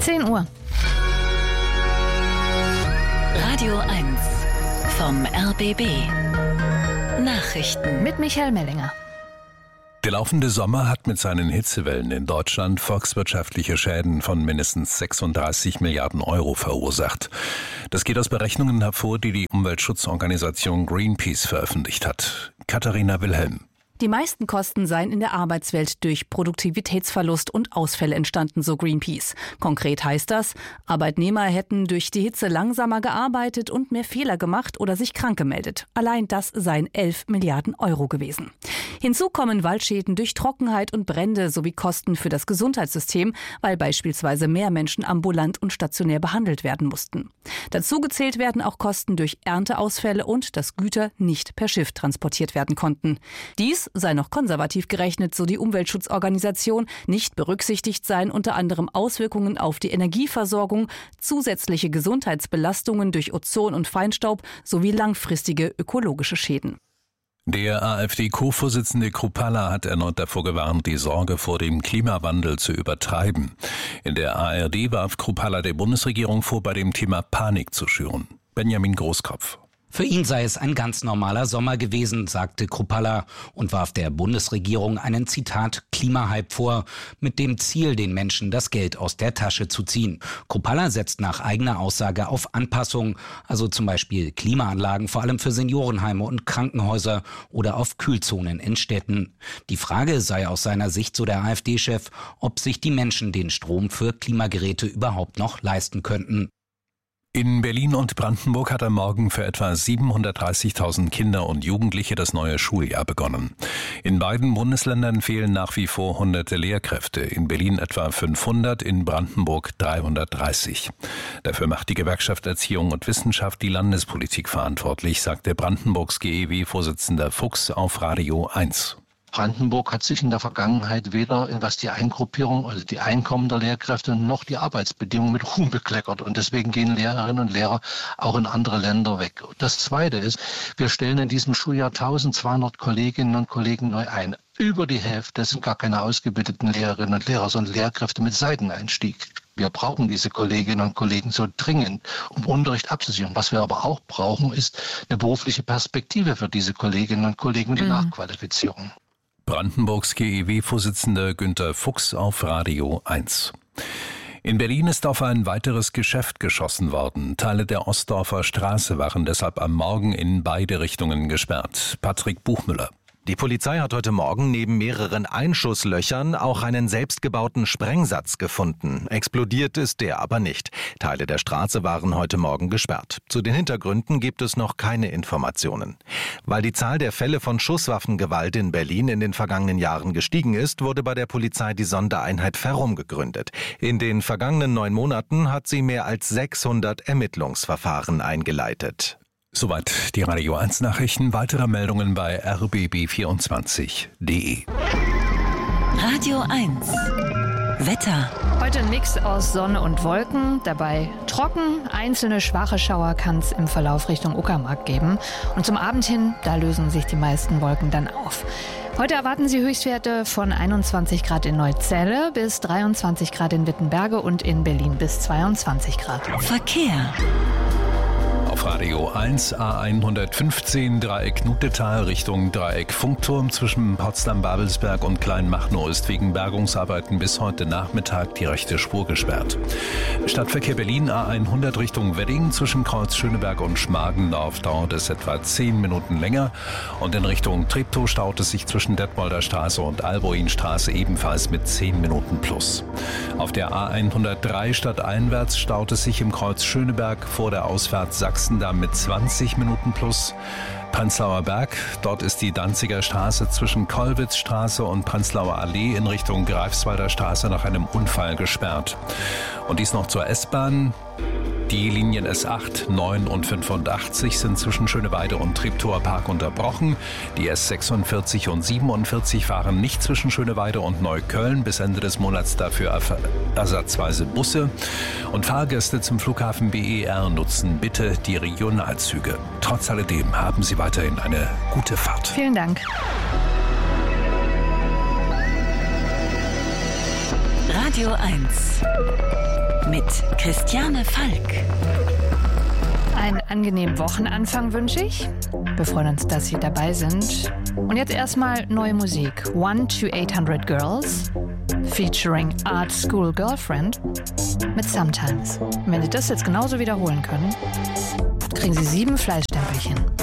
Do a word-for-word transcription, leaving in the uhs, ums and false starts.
zehn Uhr. Radio eins vom R B B. Nachrichten Mit Michael Mellinger. Der laufende Sommer hat mit seinen Hitzewellen in Deutschland volkswirtschaftliche Schäden von mindestens sechsunddreißig Milliarden Euro verursacht. Das geht aus Berechnungen hervor, die die Umweltschutzorganisation Greenpeace veröffentlicht hat. Katharina Wilhelm. Die meisten Kosten seien in der Arbeitswelt durch Produktivitätsverlust und Ausfälle entstanden, so Greenpeace. Konkret heißt das, Arbeitnehmer hätten durch die Hitze langsamer gearbeitet und mehr Fehler gemacht oder sich krank gemeldet. Allein das seien elf Milliarden Euro gewesen. Hinzu kommen Waldschäden durch Trockenheit und Brände sowie Kosten für das Gesundheitssystem, weil beispielsweise mehr Menschen ambulant und stationär behandelt werden mussten. Dazu gezählt werden auch Kosten durch Ernteausfälle und dass Güter nicht per Schiff transportiert werden konnten. Dies sei noch konservativ gerechnet, so die Umweltschutzorganisation. Nicht berücksichtigt seien unter anderem Auswirkungen auf die Energieversorgung, zusätzliche Gesundheitsbelastungen durch Ozon und Feinstaub sowie langfristige ökologische Schäden. Der AfD-Co-Vorsitzende Kruppalla hat erneut davor gewarnt, die Sorge vor dem Klimawandel zu übertreiben. In der A R D warf Kruppalla der Bundesregierung vor, bei dem Thema Panik zu schüren. Benjamin Großkopf. Für ihn sei es ein ganz normaler Sommer gewesen, sagte Kruppalla und warf der Bundesregierung einen, Zitat, Klimahype vor, mit dem Ziel, den Menschen das Geld aus der Tasche zu ziehen. Kruppalla setzt nach eigener Aussage auf Anpassung, also zum Beispiel Klimaanlagen, vor allem für Seniorenheime und Krankenhäuser oder auf Kühlzonen in Städten. Die Frage sei aus seiner Sicht, so der AfD-Chef, ob sich die Menschen den Strom für Klimageräte überhaupt noch leisten könnten. In Berlin und Brandenburg hat am Morgen für etwa siebenhundertdreißigtausend Kinder und Jugendliche das neue Schuljahr begonnen. In beiden Bundesländern fehlen nach wie vor hunderte Lehrkräfte, in Berlin etwa fünfhundert, in Brandenburg dreihundertdreißig. Dafür macht die Gewerkschaft Erziehung und Wissenschaft die Landespolitik verantwortlich, sagt der Brandenburgs G E W-Vorsitzender Fuchs auf Radio eins. Brandenburg hat sich in der Vergangenheit weder in was die Eingruppierung, also die Einkommen der Lehrkräfte, noch die Arbeitsbedingungen mit Ruhm bekleckert. Und deswegen gehen Lehrerinnen und Lehrer auch in andere Länder weg. Das Zweite ist, wir stellen in diesem Schuljahr eintausendzweihundert Kolleginnen und Kollegen neu ein. Über die Hälfte sind gar keine ausgebildeten Lehrerinnen und Lehrer, sondern Lehrkräfte mit Seiteneinstieg. Wir brauchen diese Kolleginnen und Kollegen so dringend, um Unterricht abzusichern. Was wir aber auch brauchen, ist eine berufliche Perspektive für diese Kolleginnen und Kollegen, die mhm. Nachqualifizierung. Brandenburgs G E W-Vorsitzender Günter Fuchs auf Radio eins. In Berlin ist auf ein weiteres Geschäft geschossen worden. Teile der Ostdorfer Straße waren deshalb am Morgen in beide Richtungen gesperrt. Patrick Buchmüller. Die Polizei hat heute Morgen neben mehreren Einschusslöchern auch einen selbstgebauten Sprengsatz gefunden. Explodiert ist der aber nicht. Teile der Straße waren heute Morgen gesperrt. Zu den Hintergründen gibt es noch keine Informationen. Weil die Zahl der Fälle von Schusswaffengewalt in Berlin in den vergangenen Jahren gestiegen ist, wurde bei der Polizei die Sondereinheit Ferrum gegründet. In den vergangenen neun Monaten hat sie mehr als sechshundert Ermittlungsverfahren eingeleitet. Soweit die Radio eins Nachrichten. Weitere Meldungen bei r b b vierundzwanzig punkt d e. Radio eins Wetter. Heute ein Mix aus Sonne und Wolken, dabei trocken. Einzelne schwache Schauer kann es im Verlauf Richtung Uckermark geben. Und zum Abend hin, da lösen sich die meisten Wolken dann auf. Heute erwarten Sie Höchstwerte von einundzwanzig Grad in Neuzelle bis dreiundzwanzig Grad in Wittenberge und in Berlin bis zweiundzwanzig Grad. Verkehr. Auf Radio eins A hundertfünfzehn Dreieck Nutetal Richtung Dreieck Funkturm zwischen Potsdam-Babelsberg und Kleinmachnow ist wegen Bergungsarbeiten bis heute Nachmittag die rechte Spur gesperrt. Stadtverkehr Berlin A hundert Richtung Wedding zwischen Kreuz Schöneberg und Schmargendorf dauert es etwa zehn Minuten länger und in Richtung Treptow staut es sich zwischen Detmolder Straße und Alboinstraße ebenfalls mit zehn Minuten plus. Auf der A hundertdrei stadteinwärts staut es sich im Kreuz Schöneberg vor der Ausfahrt Sachsen da mit zwanzig Minuten plus. Prenzlauer Berg, dort ist die Danziger Straße zwischen Kollwitzstraße und Prenzlauer Allee in Richtung Greifswalder Straße nach einem Unfall gesperrt. Und dies noch zur S-Bahn. Die Linien S acht, neun und fünfundachtzig sind zwischen Schöneweide und Treptower Park unterbrochen. Die S sechsundvierzig und siebenundvierzig fahren nicht zwischen Schöneweide und Neukölln. Bis Ende des Monats dafür ersatzweise Busse. Und Fahrgäste zum Flughafen B E R nutzen bitte die Regionalzüge. Trotz alledem haben Sie weiterhin eine gute Fahrt. Vielen Dank. Radio eins mit Christiane Falk. Einen angenehmen Wochenanfang wünsche ich. Wir freuen uns, dass Sie dabei sind. Und jetzt erstmal neue Musik. one to eight hundred Girls featuring Art School Girlfriend mit Sometimes. Und wenn Sie das jetzt genauso wiederholen können, kriegen Sie sieben Fleischstempelchen.